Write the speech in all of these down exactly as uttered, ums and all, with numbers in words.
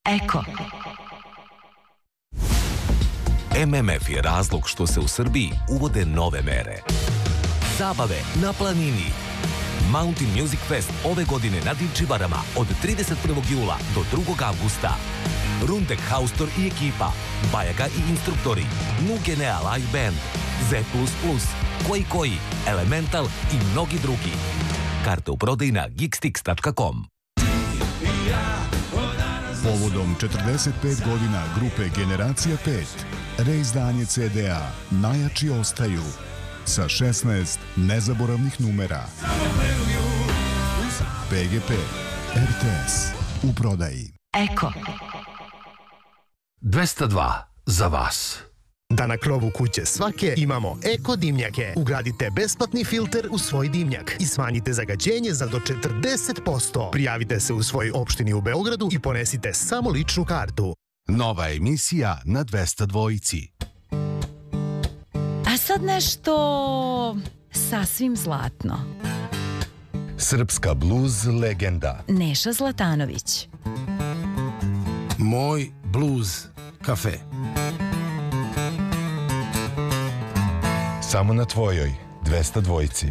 Eko. M M F je razlog što se u Srbiji uvode nove mere. Zabave na planini. Mountain Music Fest ove godine na Divčibarama od trideset prvog jula do drugog avgusta. Rundek Haustor i ekipa, Bajaga i instruktori, Nugenea Live Band, Z plus plus, Koji Koji, Elemental i mnogi drugi. Karte u prodaji na geekstix tačka com. Povodom četrdeset pet godina grupe Generacija pet, reizdanje ce de a Najjači ostaju sa šesnaest nezaboravnih numera. P G P, R T S, u prodaji. Eko. dvesta dva za vas. Da na krovu kuće svake imamo eko dimnjake. Ugradite besplatni filter u svoj dimnjak i smanjite zagađenje za do četrdeset posto. Prijavite se u svojoj opštini u Beogradu i ponesite samo ličnu kartu. Nova emisija na dvesta dvojici. A sad nešto sasvim zlatno. Srpska bluz legenda. Neša Zlatanović. Moj bluz kafe. Samo na tvojoj dvesta dvojici.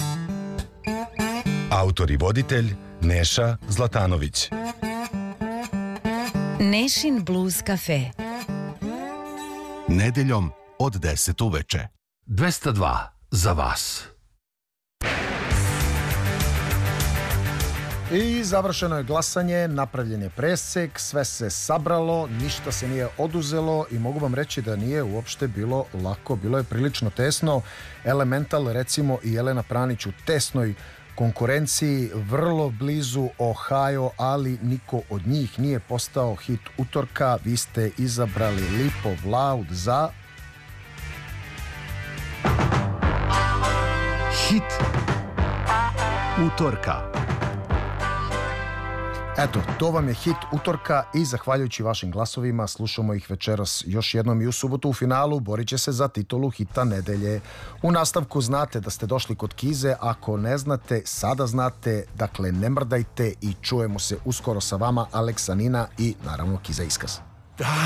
Autor i voditelj Neša Zlatanović. Nešin Blues Cafe. Nedeljom od deset uveče. dvesta dva za vas. I završeno je glasanje, napravljen je presek, sve se sabralo, ništa se nije oduzelo i mogu vam reći da nije uopšte bilo lako, bilo je prilično tesno. Elemental, recimo, i Jelena Pranić u tesnoj konkurenciji, vrlo blizu Ohio, ali niko od njih nije postao hit utorka. Vi ste izabrali Lipov Loud za... Hit utorka. Eto, to vam je hit utorka i zahvaljujući vašim glasovima slušamo ih večeras još jednom i u subotu u finalu borit će se za titulu hita nedelje. U nastavku znate da ste došli kod Kize, ako ne znate, sada znate, dakle ne mrdajte i čujemo se uskoro sa vama, Aleksa Nina i naravno Kiza Iskaz.